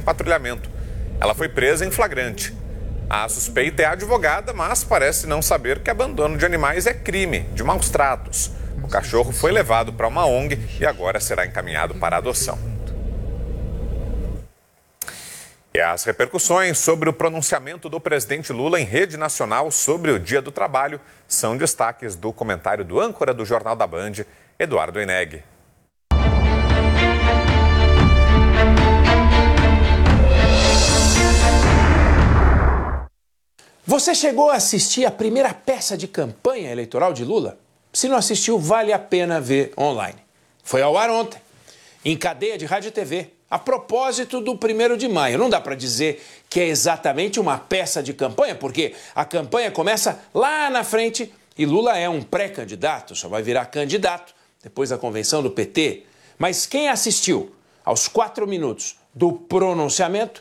patrulhamento. Ela foi presa em flagrante. A suspeita é advogada, mas parece não saber que abandono de animais é crime de maus tratos. O cachorro foi levado para uma ONG e agora será encaminhado para adoção. E as repercussões sobre o pronunciamento do presidente Lula em rede nacional sobre o Dia do Trabalho são destaques do comentário do âncora do Jornal da Band, Eduardo Eneg. Você chegou a assistir a primeira peça de campanha eleitoral de Lula? Se não assistiu, vale a pena ver online. Foi ao ar ontem, em cadeia de rádio e TV, a propósito do 1º de maio. Não dá para dizer que é exatamente uma peça de campanha, porque a campanha começa lá na frente e Lula é um pré-candidato, só vai virar candidato depois da convenção do PT. Mas quem assistiu aos 4 minutos do pronunciamento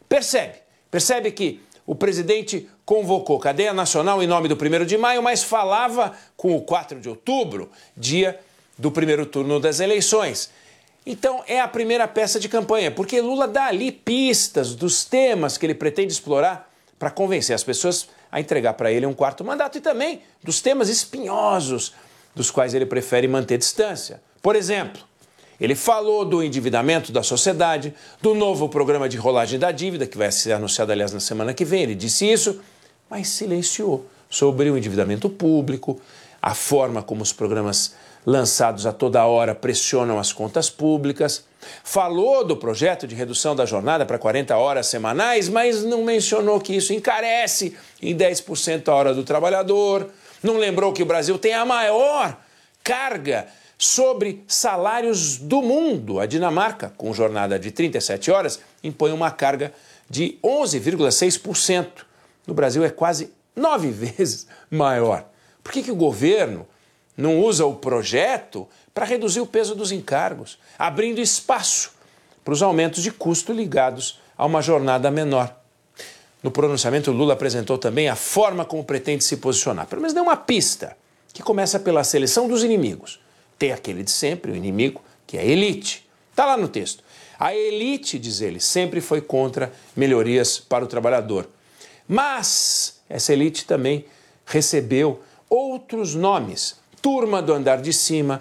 percebe que o presidente convocou cadeia nacional em nome do 1º de maio, mas falava com o 4 de outubro, dia do primeiro turno das eleições. Então é a primeira peça de campanha, porque Lula dá ali pistas dos temas que ele pretende explorar para convencer as pessoas a entregar para ele um 4º mandato e também dos temas espinhosos dos quais ele prefere manter distância. Por exemplo, ele falou do endividamento da sociedade, do novo programa de rolagem da dívida, que vai ser anunciado, aliás, na semana que vem. Ele disse isso, mas silenciou sobre o endividamento público, a forma como os programas lançados a toda hora pressionam as contas públicas. Falou do projeto de redução da jornada para 40 horas semanais, mas não mencionou que isso encarece em 10% a hora do trabalhador. Não lembrou que o Brasil tem a maior carga sobre salários do mundo. A Dinamarca, com jornada de 37 horas, impõe uma carga de 11,6%. No Brasil é quase 9 vezes maior. Por que o governo não usa o projeto para reduzir o peso dos encargos, abrindo espaço para os aumentos de custo ligados a uma jornada menor? No pronunciamento, Lula apresentou também a forma como pretende se posicionar. Pelo menos deu uma pista, que começa pela seleção dos inimigos. Tem aquele de sempre, o inimigo, que é a elite. Está lá no texto. A elite, diz ele, sempre foi contra melhorias para o trabalhador. Mas essa elite também recebeu outros nomes. Turma do andar de cima,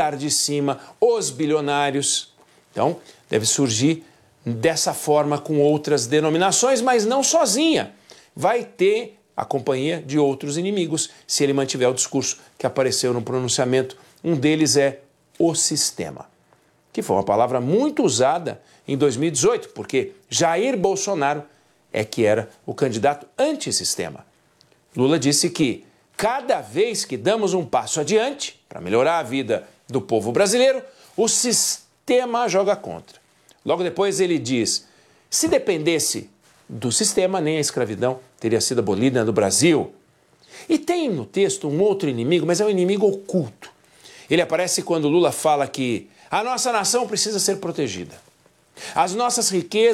os bilionários. Então, deve surgir dessa forma com outras denominações, mas não sozinha. Vai ter a companhia de outros inimigos, se ele mantiver o discurso que apareceu no pronunciamento. Um deles é o sistema, que foi uma palavra muito usada em 2018, porque Jair Bolsonaro é que era o candidato antissistema. Lula disse que cada vez que damos um passo adiante para melhorar a vida do povo brasileiro, o sistema joga contra. Logo depois ele diz, se dependesse do sistema, nem a escravidão teria sido abolida no Brasil. E tem no texto um outro inimigo, mas é um inimigo oculto. Ele aparece quando Lula fala que a nossa nação precisa ser protegida. As nossas riquezas